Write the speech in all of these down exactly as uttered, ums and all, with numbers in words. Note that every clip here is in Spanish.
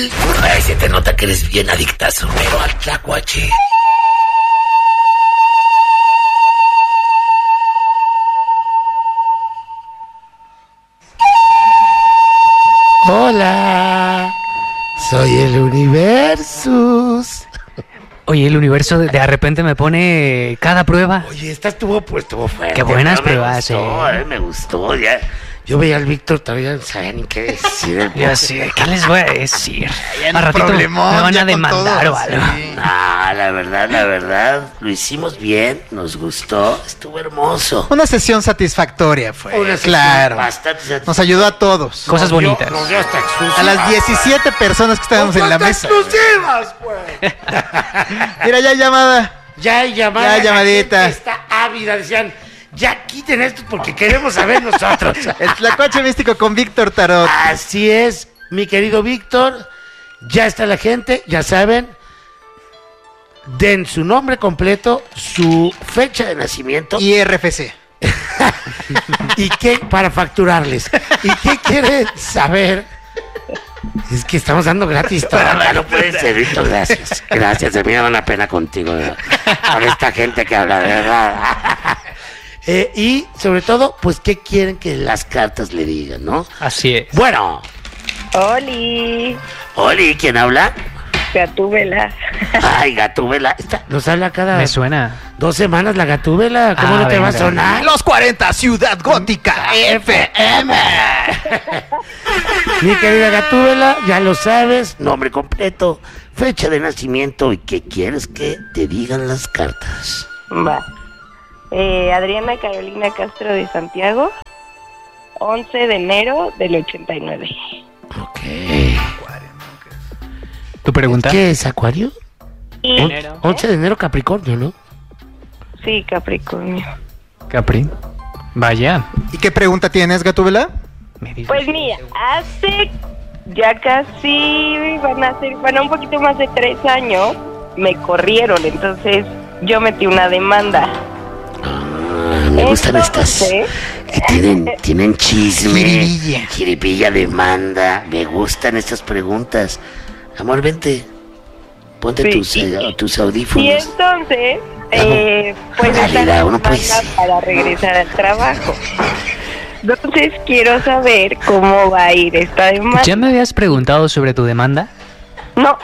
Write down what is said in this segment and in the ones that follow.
Gil. Ay, se te nota que eres bien adictazo, pero al tlacuache. Hola, soy el Universus. Oye, el universo de, de repente me pone cada prueba. Oye, esta estuvo, pues, estuvo fuerte. Qué buenas pero pruebas, me gustó, eh. eh. Me gustó, ya. Yo veía al Víctor, todavía no sabía ni qué decir. Ya sé, ¿qué les voy a decir? Ya A ratito me problemón, van ya a con demandar todo, o algo. sí. Ah, la verdad, la verdad, lo hicimos bien, nos gustó, estuvo hermoso. Una sesión satisfactoria fue. Una sesión claro. bastante satisfactoria. Nos ayudó a todos. Cosas Nos dio- bonitas. nos dio hasta exclusivas. A las diecisiete personas que estábamos en la mesa. exclusivas, pues! Mira, ya hay llamada. Ya hay llamada. Ya hay la llamadita. gente está ávida, decían, ya quiten esto porque queremos saber nosotros. El Tlacuache Místico con Víctor Tarot. Así es, mi querido Víctor. Ya está la gente, ya saben. Den su nombre completo, su fecha de nacimiento Y R F C. y qué para facturarles. ¿Y qué quieren saber? Es que estamos dando gratis todo. No puede ser, Víctor, gracias. Gracias, a mí me da una pena contigo, ¿verdad? Con esta gente que habla de verdad. Eh, y sobre todo, pues, ¿qué quieren que las cartas le digan, no? Así es. Bueno, Oli, Oli, ¿quién habla? Gatúbela. Ay, Gatúbela. Esta nos habla cada Me suena. dos semanas la Gatúbela. ¿Cómo Ah, no te va a venga. sonar? Los cuarenta, Ciudad Gótica F M. Mi querida Gatúbela, ya lo sabes, nombre completo, fecha de nacimiento y qué quieres que te digan las cartas. Va. Eh, Adriana Carolina Castro de Santiago, once de enero del ochenta y nueve. Ok. ¿Tu pregunta? ¿Qué es, Acuario? Y, On- once de enero, Capricornio, ¿no? sí, Capricornio. Capri. Vaya. ¿Y qué pregunta tienes, Gatúbela? Me dices. Pues mira, hace ya casi, van a ser, bueno, un poquito más de tres años, me corrieron, entonces yo metí una demanda. Ah, me gustan estas Entonces, que tienen, tienen chisme, Jiribilla. jiribilla, demanda. Me gustan estas preguntas. Amor, vente. Ponte Sí. tus, eh, tus Y audífonos. entonces, eh, pues Dale, esta da, uno puede demanda ser. para regresar al trabajo. Entonces quiero saber cómo va a ir esta demanda. ¿Ya me habías preguntado sobre tu demanda? No,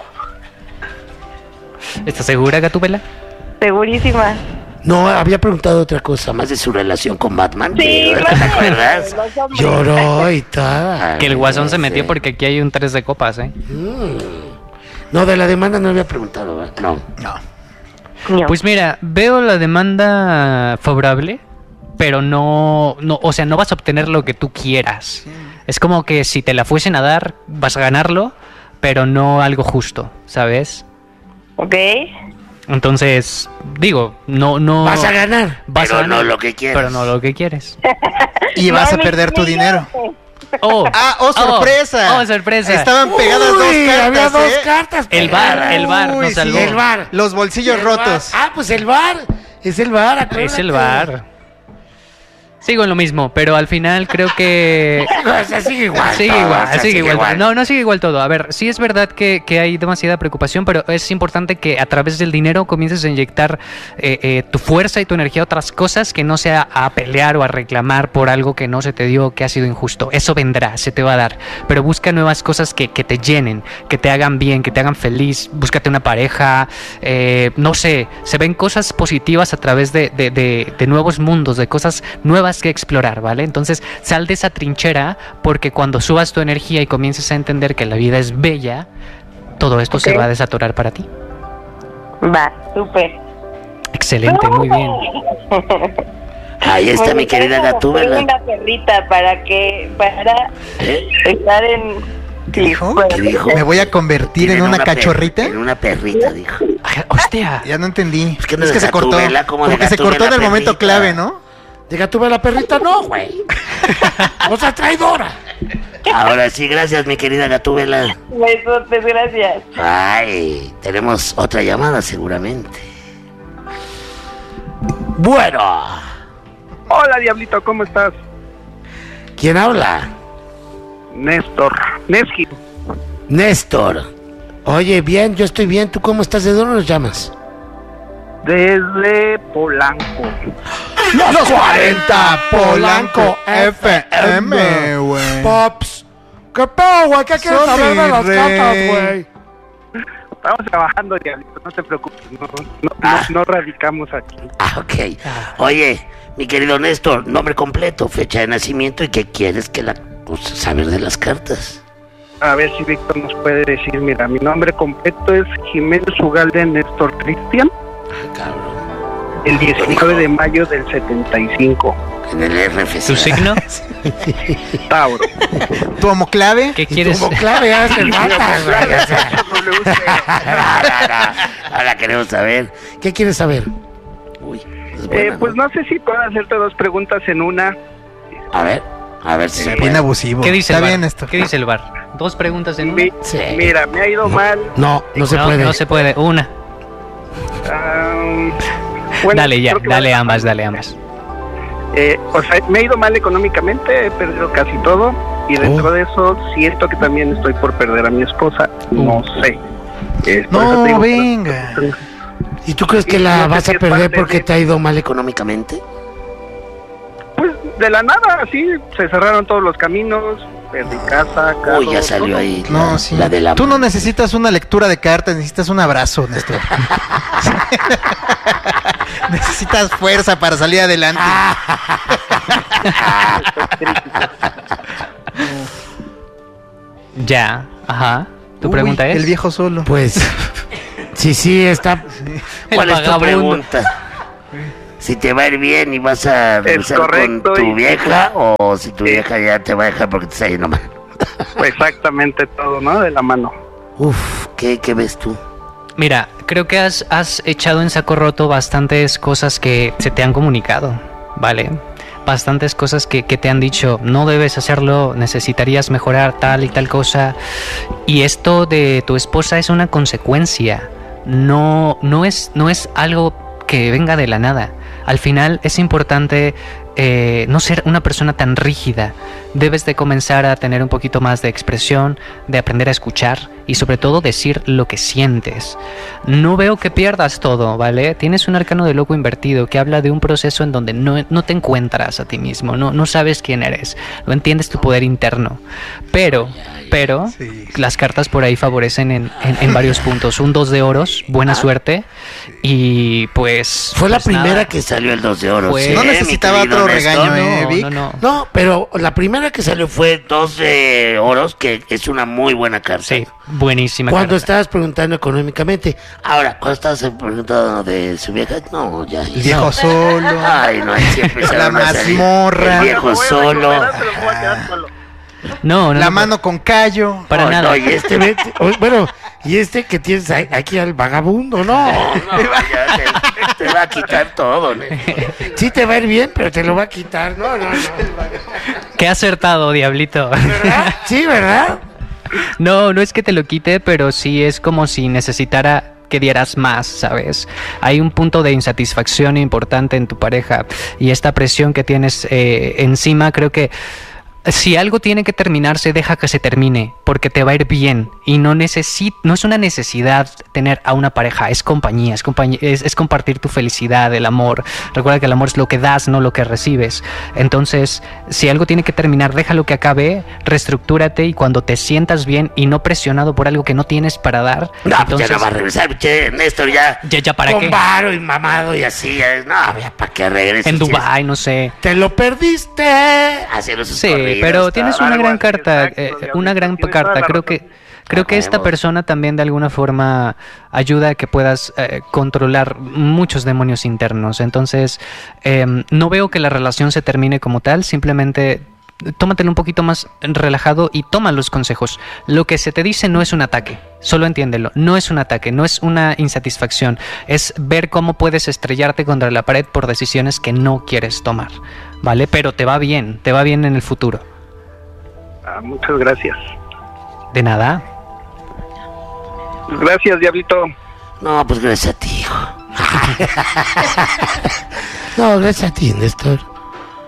¿Estás segura, Gatúbela? segurísima. No, había preguntado otra cosa, más de su relación con Batman. Sí, ¿Te más acuerdas? los hombres. Lloró y tal. Que el guasón se Sí. metió porque aquí hay un tres de copas, ¿eh? No, de la demanda no había preguntado, ¿verdad? No. No. No. Pues mira, veo la demanda favorable, pero no, no, o sea, no vas a obtener lo que tú quieras. Es como que si te la fuesen a dar, vas a ganarlo, pero no algo justo, ¿sabes? Ok. Entonces, digo, no, no... Vas a ganar, vas pero a ganar, no lo que quieres. Pero no lo que quieres. Y vas a Mami, perder tu mi dinero. gato. Oh, Ah, oh, sorpresa. Oh, sorpresa. Estaban pegadas Uy, dos cartas. había dos ¿eh? cartas. El bar, pegadas. el bar Uy, nos sí, salvó. El bar. Los bolsillos El bar. rotos. Ah, pues el bar. Es el bar, acuérdate. Es el bar. Sigo en lo mismo, pero al final creo que... O sea, sigue igual. Sigue todo, igual, o sea, sigue igual. No, no sigue igual todo. A ver, sí es verdad que, que hay demasiada preocupación, pero es importante que a través del dinero comiences a inyectar eh, eh, tu fuerza y tu energía a otras cosas, que no sea a pelear o a reclamar por algo que no se te dio, que ha sido injusto. Eso vendrá, se te va a dar. Pero busca nuevas cosas que, que te llenen, que te hagan bien, que te hagan feliz. Búscate una pareja, eh, no sé, se ven cosas positivas a través de, de, de, de nuevos mundos, de cosas nuevas que explorar, ¿vale? Entonces sal de esa trinchera, porque cuando subas tu energía y comiences a entender que la vida es bella, todo esto Ok. se va a desatorar para ti. Va, súper. Excelente, muy bien. Ahí está Pues, mi querida tengo Gatúbela. una perrita para que, para ¿Eh? estar en... ¿Qué dijo? bueno, ¿Qué dijo? ¿Me voy a convertir en Tienen una, per- cachorrita? En una perrita, dijo. Ay, hostia. Ya no entendí. Es que no es de que se cortó. Gatúbela, como de Como que se Gatúbela cortó en el momento perrita. clave, ¿no? ¿De Gatúbela perrita? No, güey. O sea, traidora. Ahora sí, gracias, mi querida Gatúbela. besotes, gracias. Ay, tenemos otra llamada seguramente. Bueno, Hola, Diablito, ¿cómo estás? ¿quién habla? Néstor. Nesgi. Néstor. Oye, bien, yo estoy bien. ¿Tú cómo estás? ¿De dónde nos llamas? Desde Polanco. Los cuarenta Polanco F M, güey. Pops. ¿Qué pedo, güey? ¿Qué quieres Son saber de mi las rey. cartas, güey? Estamos trabajando, Diablito, no te preocupes. No, no, no, no radicamos aquí. Ah, ok. Oye, mi querido Néstor, nombre completo, fecha de nacimiento y qué quieres que la... Pues, saber de las cartas. A ver si Víctor nos puede decir. Mira, mi nombre completo es Jiménez Ugalde Néstor Cristian. Ah, cabrón. El diecinueve de mayo del setenta y cinco. En el R F C. ¿Tu signo? Tauro. ¿Tu homoclave? ¿Qué quieres? Como clave, hace falta, güey. O sea, W C. no, no, no. Ahora queremos saber. ¿Qué quieres saber? Uy, es buena, Eh, pues no sé si puedo hacerte dos preguntas en una. A ver, a ver si se Bien puede. abusivo. ¿Qué dice Está el bar? bien esto. ¿Qué dice el bar? ¿Dos preguntas en una? Mi- Sí. Mira, me ha ido mal. No, no se no, puede. no se puede. Una. ah, bueno, Dale ya, creo que dale vale la ambas, pena. dale ambas. Eh, o sea, me ha ido mal económicamente, he perdido casi todo. Y dentro Oh. de eso, siento que también estoy por perder a mi esposa. No Uh. sé. Eh, por eso te No, digo que- venga. ¿Y tú crees que No la sé vas si a es perder parte porque de- te ha ido mal económicamente? Pues de la nada, así, se cerraron todos los caminos, perdí casa, carro, Uy, ya salió todo. ahí la, No, sí. la de la... Tú no necesitas una lectura de cartas, necesitas un abrazo, Néstor. Necesitas fuerza para salir adelante. Ya, ajá. ¿Tu Uy, pregunta es? El viejo solo. Pues, sí, sí, está... ¿Cuál El es tu vagabundo. pregunta? Si te va a ir bien y vas a regresar con correcto, tu y- vieja o si tu vieja ya te va a dejar porque te está yendo mal. Pues exactamente todo, ¿no? De la mano. Uf, ¿qué, qué ves tú? Mira, creo que has, has echado en saco roto bastantes cosas que se te han comunicado, ¿vale? Bastantes cosas que, que te han dicho, no debes hacerlo, necesitarías mejorar tal y tal cosa. Y esto de tu esposa es una consecuencia, no, no, es, no es algo que venga de la nada. Al final es importante eh, no ser una persona tan rígida. Debes de comenzar a tener un poquito más de expresión, de aprender a escuchar y sobre todo decir lo que sientes. No veo que pierdas todo, ¿vale? Tienes un arcano de loco invertido que habla de un proceso en donde no, no te encuentras a ti mismo, no, no sabes quién eres, no entiendes tu poder interno. Pero, pero, Sí. las cartas por ahí favorecen en, en, en varios puntos. Un dos de oros, buena suerte. Y pues... Fue la pues primera nada. que salió el dos de oro. Fue- ¿sí, No eh, necesitaba mi querido otro Néstor? regaño, ¿eh, No, Vic? no, no. No, pero la primera que salió fue dos de oros, que es una muy buena carta. Sí, buenísima Cuando carta. estabas preguntando económicamente. Ahora, cuando estabas preguntando de su vieja, no, ya. El viejo no. solo. Ay, no, ahí sí empezaron La a salir. mazmorra. El viejo Me voy a solo. recuperar, pero me voy a quedar solo. No, no, La no, mano con callo. para No, nada. no, y este, vete- o- bueno, y este que tienes ahí- aquí al vagabundo, no. No, ya te, te va a quitar todo, ¿no? Sí te va a ir bien, pero te lo va a quitar. No, no, no. Qué acertado, diablito. ¿Verdad? Sí, ¿verdad? No, no es que te lo quite, pero sí es como si necesitara que dieras más, ¿sabes? Hay un punto de insatisfacción importante en tu pareja y esta presión que tienes eh, encima, creo que si algo tiene que terminarse, deja que se termine, porque te va a ir bien y no necesi- no es una necesidad tener a una pareja, es compañía, es, compañía es, es compartir tu felicidad, el amor. Recuerda que el amor es lo que das, no lo que recibes. Entonces, si algo tiene que terminar, déjalo que acabe, reestructúrate y cuando te sientas bien y no presionado por algo que no tienes para dar, No, pues entonces ya no va a regresar, che, Néstor, ya. Ya- ya, ¿para con qué? varo y mamado y así. ya, no, ya, ¿para qué regreses? en Sí, Dubái, no sé. Te lo perdiste. Haciendo sus Sí, corridos, pero tienes todo. una algo gran así, carta, exacto, eh, diablito, una gran tienes toda carta. la Creo razón. que creo que esta Sabemos. persona también de alguna forma ayuda a que puedas eh, controlar muchos demonios internos. Entonces, eh, no veo que la relación se termine como tal, simplemente tómatelo un poquito más relajado y toma los consejos. Lo que se te dice no es un ataque, solo entiéndelo, no es un ataque, no es una insatisfacción, es ver cómo puedes estrellarte contra la pared por decisiones que no quieres tomar, ¿vale? Pero te va bien, te va bien en el futuro. Ah, muchas gracias. De nada. Gracias, Diablito. No, pues gracias a ti, hijo. No, gracias a ti, Néstor.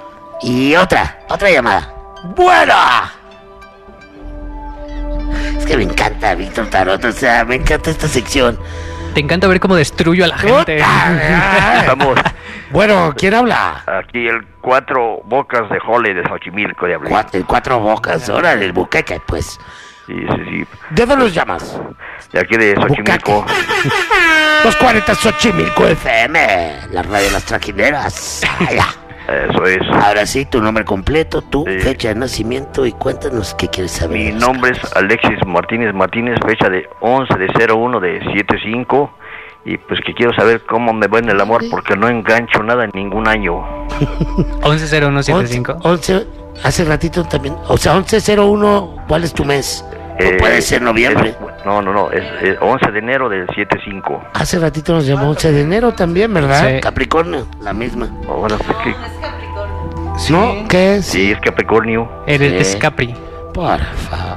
Y otra, otra llamada. ¡Bueno! Es que que me encanta, Víctor Tarot, o sea, me encanta esta sección. Te encanta ver cómo destruyo a la gente. Estamos Bueno, ¿quién habla? aquí el Cuatro Bocas de Jole de Xochimilco de Abril. Cuatro, el cuatro bocas, ahora el buqueque, pues. Sí, sí, sí. ¿De dónde los llamas? De aquí de Xochimilco. Los cuarenta Xochimilco F M, la radio de las trajineras. Ah, ya. Eso es. Ahora sí, tu nombre completo, tu Sí. fecha de nacimiento y cuéntanos qué quieres saber. Mi de los nombre es casos. Alexis Martínez Martínez, fecha de once de cero uno de setenta y cinco. Y pues que quiero saber cómo me va en el amor porque no engancho nada en ningún año. once cero uno setenta y cinco. once, hace ratito también, o sea, once cero uno, ¿cuál es tu mes? Eh, ¿O puede ser noviembre? es- no, no, no, es, es once de enero del setenta y cinco. Hace ratito nos llamó once de enero también, ¿verdad? Sí. Capricornio, la misma. Ahora, ¿qué? ¿No? ¿Qué es? Sí, es Capricornio. Eres Sí. es Capri. Por favor.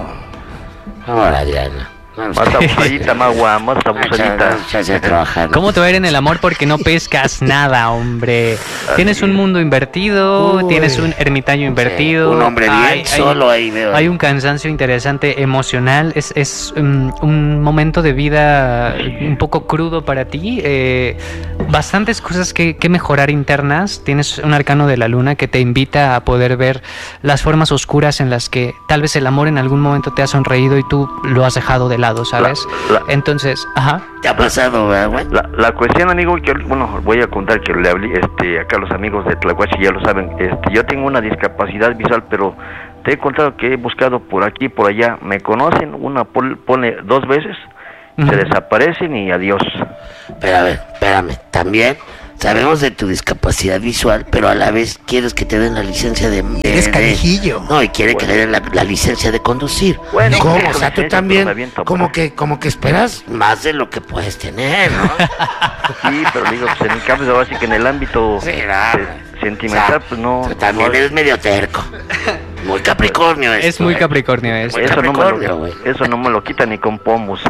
Ahora, Diana. Vamos Más abusadita, magua, más abusadita. Ya a trabajar. ¿Cómo te va a ir en el amor? Porque no pescas nada, hombre. Tienes un mundo invertido, Uy. tienes un ermitaño invertido. un hombre bien hay- hay- solo ahí veo. Hay un cansancio interesante emocional. Es, es um, un momento de vida un poco crudo para ti. Eh, bastantes cosas que, que mejorar internas. Tienes un arcano de la luna que te invita a poder ver las formas oscuras en las que tal vez el amor en algún momento te ha sonreído y tú lo has dejado de lado, ¿sabes? La- la- Entonces, ajá. ¿Te ha pasado, verdad, güey? La, la cuestión, amigo, que bueno, voy a contar que le hablé, este, acá los amigos de Tlahuachi ya lo saben, este, yo tengo una discapacidad visual, pero te he contado que he buscado por aquí y por allá, me conocen, una pol- pone dos veces, Ujú. se desaparecen y adiós. Pero a ver, espérame, también sabemos de tu discapacidad visual, pero a la vez quieres que te den la licencia de... de- Eres de- canijillo. No, y quiere que le den la, la licencia de conducir. Bueno, ¿Cómo? con O sea, tú licencia, también, pero me aviento, como pues. que, como que esperas más de lo que puedes tener, ¿no? Sí, pero digo, pues en el cambio, así que en el ámbito Sí, nada. se- sentimental, O sea, pues no... tú también no- eres medio terco. Muy Capricornio esto, Es muy ¿eh? Capricornio eso. Muy eso, no me Capricornio, lo, güey. eso no me lo quita ni con pomos.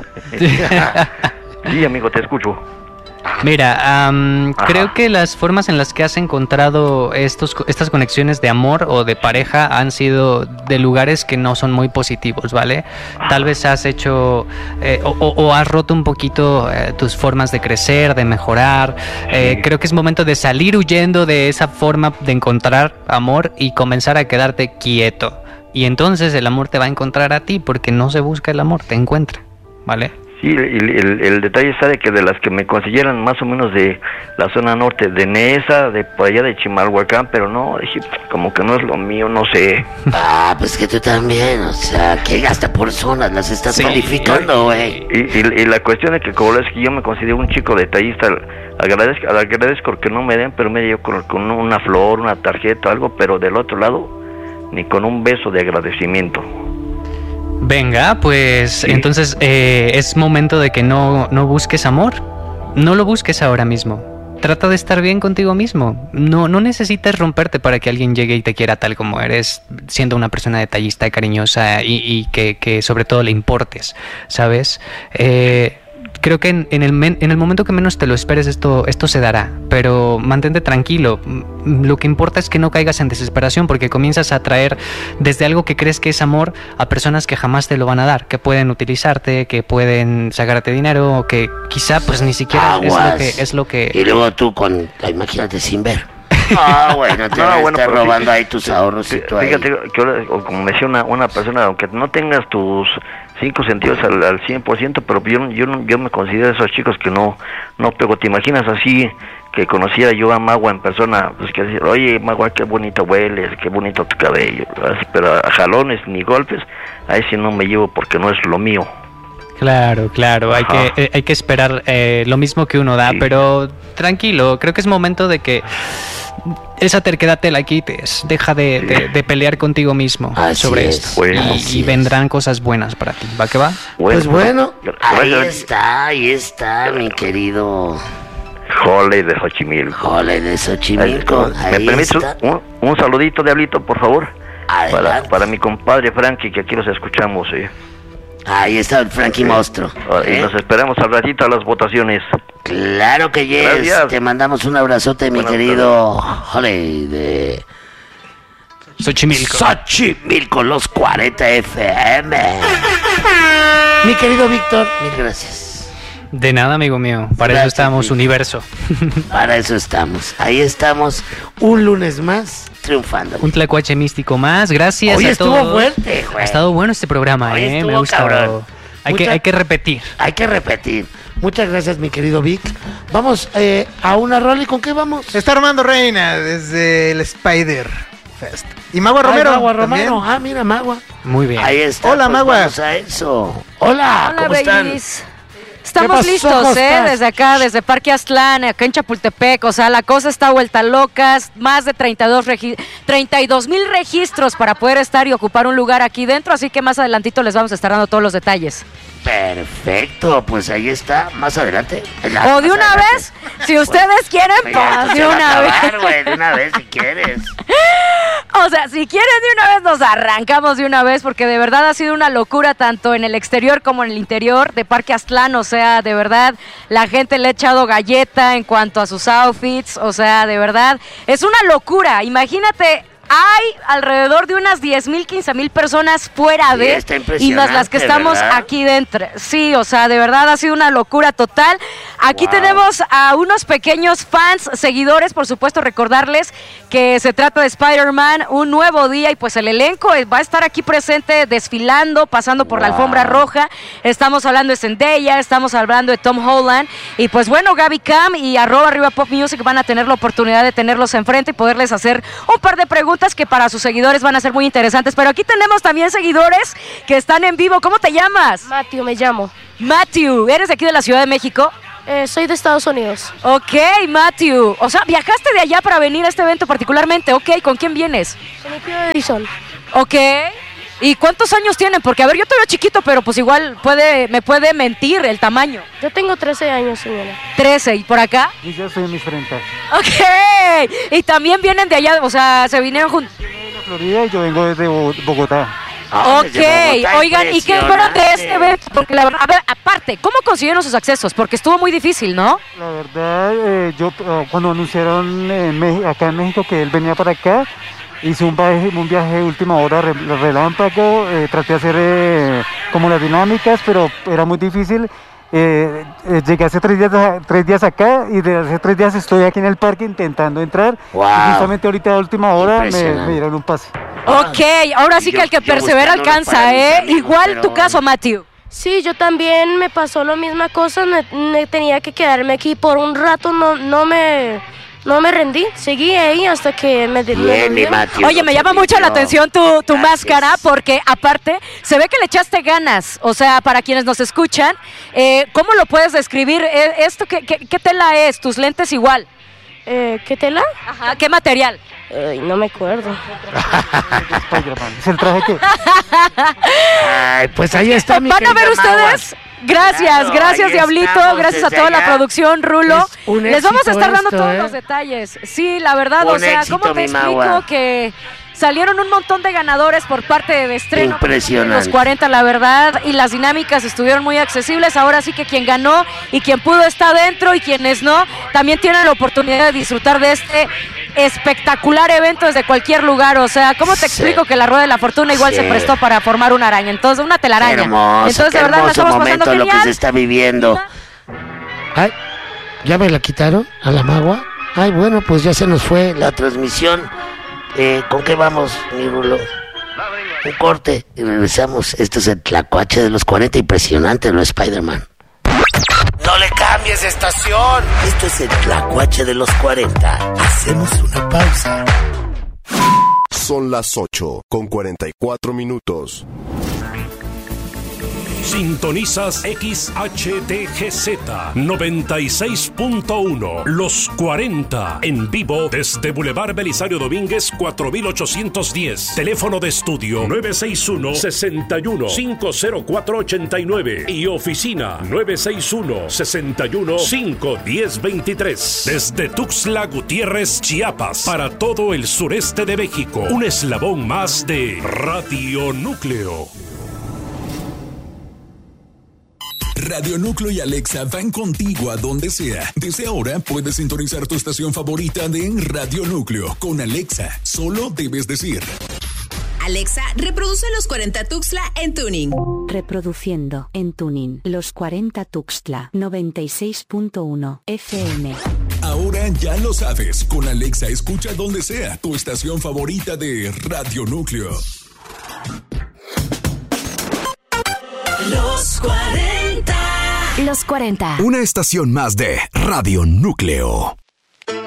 Sí, amigo, te escucho. Mira, am, Ajá. creo que las formas en las que has encontrado estos, estas conexiones de amor o de pareja han sido de lugares que no son muy positivos, ¿vale? Tal vez has hecho eh, o, o- o has roto un poquito eh, tus formas de crecer, de mejorar. Eh, Sí. creo que es momento de salir huyendo de esa forma de encontrar amor y comenzar a quedarte quieto. Y entonces el amor te va a encontrar a ti porque no se busca el amor, te encuentra, ¿vale? Sí, el, el, el detalle está de que de las que me consiguieran más o menos de la zona norte, de Nesa, de por allá de Chimalhuacán, pero no, dije, como que no es lo mío, no sé. Ah, pues que tú también, o sea, que hasta por zonas las estás Sí. calificando, güey. Y, y, y la cuestión es que como es que yo me considero un chico detallista, agradezco, agradezco que no me den, pero me dio con, con una flor, una tarjeta, algo, pero del otro lado, ni con un beso de agradecimiento. Venga, pues Sí. entonces eh, es momento de que no, no busques amor. No lo busques ahora mismo. Trata de estar bien contigo mismo. No, no necesitas romperte para que alguien llegue y te quiera tal como eres, siendo una persona detallista y cariñosa y, y que, que sobre todo le importes, ¿sabes? Eh, creo que en, en el men- en el momento que menos te lo esperes esto, esto se dará, pero mantente tranquilo. Mm, Lo que importa es que no caigas en desesperación porque comienzas a atraer desde algo que crees que es amor a personas que jamás te lo van a dar, que pueden utilizarte, que pueden sacarte dinero, que quizá pues ni siquiera es lo Aguas. que es lo que Y luego tú con, imagínate, sin ver. Ah, bueno, te No, van a bueno, estar pero robando fí- ahí tus ahorros y tú ahí. Fíjate que ahora, o como me decía una, una persona, aunque no tengas tus cinco sentidos al, al cien por ciento, pero yo, yo, no- yo me considero esos chicos que no, no pego. ¿Te imaginas así que conociera yo a Magua en persona? Pues que decir, oye, Magua, qué bonito hueles, qué bonito tu cabello. Así, pero a jalones ni golpes, ahí sí no me llevo porque no es lo mío. Claro, claro, hay Ajá. que, eh, hay que esperar eh, lo mismo que uno da, Sí. pero tranquilo, creo que es momento de que esa terquedad te la quites, deja de, de- de pelear contigo mismo Así sobre es, esto bueno. y, así y es. vendrán cosas buenas para ti, ¿va que va? Pues bueno, ahí gracias. está, ahí está, mi querido Jole de Xochimilco. Jole de Xochimilco. ¿Me Ahí permites está. un, un saludito, Diablito, por favor? Para, Adelante. para mi compadre Frankie, que aquí los escuchamos. ¿eh? Ahí está el Frankie Monstruo. Ah, Y ¿eh? nos esperamos al ratito a las votaciones. Claro que yes. Gracias. Te mandamos un abrazote, mi Buenas querido Jole de Xochimilco. Xochimilco, los cuarenta F M. Mi querido Víctor, mil gracias. De nada, amigo mío. Para Gracias, eso estamos, Víctor. universo. Para eso estamos. Ahí estamos, un lunes más, triunfando. Un tlacuache místico más. Gracias Hoy a estuvo todos. fuerte, güey. Ha estado bueno este programa, Hoy eh. estuvo Me ha gustado. cabrón. Hay, que, Mucha- hay que repetir. Hay que repetir. Muchas gracias, mi querido Vic. Vamos eh, a una rola. ¿Y con qué vamos? Está Armando Reina desde el Spider Fest. Y Magua Romero. Ay, Magua también. Romero. Ah, mira, Magua. Muy bien. Ahí está. Hola, pues Magua. Vamos a eso. Hola, Hola, ¿cómo están? babies. ¿Qué Estamos pasó? listos, ¿Cómo ¿eh? estás? Desde acá, desde Parque Aztlán, acá en Chapultepec. O sea, la cosa está vuelta locas. Más de treinta y dos regi- treinta y dos mil registros para poder estar y ocupar un lugar aquí dentro. Así que más adelantito les vamos a estar dando todos los detalles. Perfecto, pues ahí está. Más adelante. O de una vez, si ustedes quieren, Ya, esto pues se de va a una vez. acabar, güey, de una vez si quieres. O sea, si quieren de una vez, nos arrancamos de una vez, porque de verdad ha sido una locura tanto en el exterior como en el interior de Parque Aztlán. O sea, de verdad, la gente le ha echado galleta en cuanto a sus outfits. O sea, de verdad, es una locura. Imagínate, hay alrededor de unas diez mil, quince mil personas fuera Sí, de, está y más las que impresionante, estamos ¿verdad? aquí dentro. Sí, o sea, de verdad ha sido una locura total. Aquí Wow. tenemos a unos pequeños fans, seguidores, por supuesto, recordarles que se trata de Spider-Man, un nuevo día, y pues el elenco va a estar aquí presente desfilando, pasando por la Wow. alfombra roja. Estamos hablando de Zendaya, estamos hablando de Tom Holland, y pues bueno, Gaby Cam y arroba arriba Pop Music van a tener la oportunidad de tenerlos enfrente y poderles hacer un par de preguntas que para sus seguidores van a ser muy interesantes. Pero aquí tenemos también seguidores que están en vivo. ¿Cómo te llamas? Matthew, me llamo. Matthew, ¿eres de aquí de la Ciudad de México? Eh, soy de Estados Unidos. Ok, Matthew. O sea, viajaste de allá para venir a este evento particularmente. Ok, ¿con quién vienes? Soy mi tío Edison. Ok. ¿Y cuántos años tienen? Porque, a ver, yo te veo chiquito, pero pues igual puede, me puede mentir el tamaño. Yo tengo trece años, señora. trece. ¿Y por acá? Y yo soy en mis treinta. Ok. Y también vienen de allá, o sea, se vinieron juntos. De la Florida y yo vengo desde Bo- Bogotá. Ah, desde Ok, Bogotá, oigan, ¿y qué fueron de este impresionante. evento? Porque la verdad, a ver, aparte, ¿cómo consiguieron sus accesos? Porque estuvo muy difícil, ¿no? La verdad, eh, yo eh, cuando anunciaron en Meji- acá en México que él venía para acá, hice un viaje, un viaje de última hora re- relámpago, eh, traté de hacer eh, como las dinámicas, pero era muy difícil. Eh, eh, llegué hace tres días, a- tres días acá y desde hace tres días estoy aquí en el parque intentando entrar. Wow. Y justamente ahorita a última hora me, Impresionante. me dieron un pase. Ok, ahora sí Yo- que el que yo persevera buscándolo alcanza, para mis ¿eh? amigos, Igual pero- tu caso, Matthew. Sí, yo también me pasó la misma cosa. Me, me tenía que quedarme aquí por un rato. No, no me, no me rendí. Seguí ahí hasta que me me Bien, mi rendí. Matthew. Oye, me no llama se mucho la rindió. atención tu, tu Gracias. máscara, porque aparte se ve que le echaste ganas. O sea, para quienes nos escuchan, eh, ¿cómo lo puedes describir? Eh, ¿Esto qué, qué, qué tela es? ¿Tus lentes igual? Eh, ¿Qué tela? Ajá, ¿qué material? Ay, no me acuerdo. Spider-Man. Es el traje que... Ay, pues ahí está mi ¿Van a ver querida Magua. ustedes? Gracias, Claro, gracias ahí Diablito, estamos gracias a desde toda la allá. producción, Rulo. Es un Les vamos a éxito estar dando esto, todos ¿eh? los detalles. Sí, la verdad, o Un sea, éxito, ¿cómo te mi explico Magua. que salieron un montón de ganadores por parte de estreno? Impresionante. Los cuarenta, la verdad, y las dinámicas estuvieron muy accesibles. Ahora sí que quien ganó y quien pudo está dentro, y quienes no, también tienen la oportunidad de disfrutar de este espectacular evento desde cualquier lugar. O sea, ¿cómo te Sí. explico que la rueda de la fortuna igual Sí. se prestó para formar una araña? Entonces, una Qué telaraña. hermoso, Entonces, qué de verdad, la hermoso estamos momento pasando lo que genial. se está viviendo. Ay, ¿ya me la quitaron a la Magua? Ay, bueno, pues ya se nos fue la transmisión. Eh, ¿Con qué vamos, mi Rulo? Un corte y regresamos. Esto es el tlacuache de los cuarenta, impresionante lo de Spider-Man. No le cambies de estación. Esto es el tlacuache de los cuarenta. Hacemos una pausa. Son las ocho con cuarenta y cuatro minutos. Sintonizas X H D G Z noventa y seis punto uno, Los cuarenta, en vivo desde Boulevard Belisario Domínguez cuatro mil ochocientos diez. Teléfono de estudio nueve seis uno, seis uno, cinco cero cuatro ocho nueve y oficina nueve seis uno, seis uno, cinco uno cero dos tres. Desde Tuxtla Gutiérrez, Chiapas, para todo el sureste de México. Un eslabón más de Radio Núcleo. Radio Núcleo y Alexa van contigo a donde sea. Desde ahora puedes sintonizar tu estación favorita de Radio Núcleo con Alexa. Solo debes decir: Alexa, reproduce Los cuarenta Tuxtla en Tuning. Reproduciendo en Tuning Los cuarenta Tuxtla noventa y seis punto uno F M. Ahora ya lo sabes, con Alexa escucha donde sea tu estación favorita de Radio Núcleo. Los cuarenta. Los cuarenta. Una estación más de Radio Núcleo.